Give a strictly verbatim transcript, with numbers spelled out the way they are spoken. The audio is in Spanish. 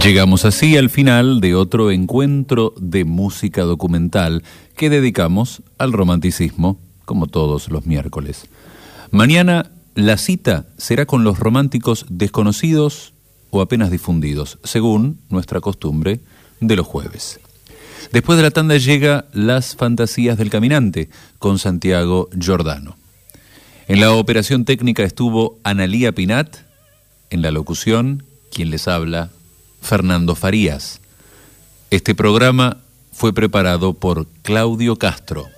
Llegamos así al final de otro encuentro de música documental que dedicamos al romanticismo, como todos los miércoles. Mañana la cita será con los románticos desconocidos o apenas difundidos, según nuestra costumbre de los jueves. Después de la tanda llega Las Fantasías del Caminante con Santiago Giordano. En la operación técnica estuvo Analía Pinat, en la locución, quien les habla, Fernando Farías. Este programa fue preparado por Claudio Castro.